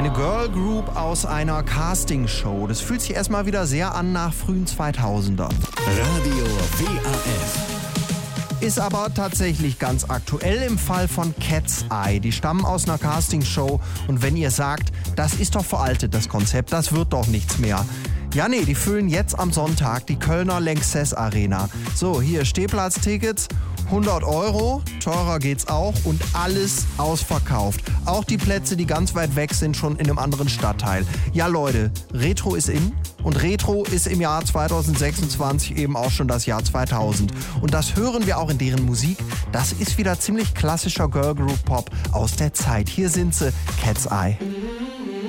Eine Girl Group aus einer Castingshow. Das fühlt sich erstmal wieder sehr an nach frühen 2000er. Radio WAF. Ist aber tatsächlich ganz aktuell im Fall von Cat's Eye. Die stammen aus einer Castingshow und wenn ihr sagt, das ist doch veraltet, das Konzept, das wird doch nichts mehr. Ja, nee, die füllen jetzt am Sonntag die Kölner Lanxess Arena. So, hier Stehplatztickets, 100 €, teurer geht's auch und alles ausverkauft. Auch die Plätze, die ganz weit weg sind, schon in einem anderen Stadtteil. Ja Leute, Retro ist in und Retro ist im Jahr 2026 eben auch schon das Jahr 2000. Und das hören wir auch in deren Musik. Das ist wieder ziemlich klassischer Girl Group Pop aus der Zeit. Hier sind sie, Cat's Eye.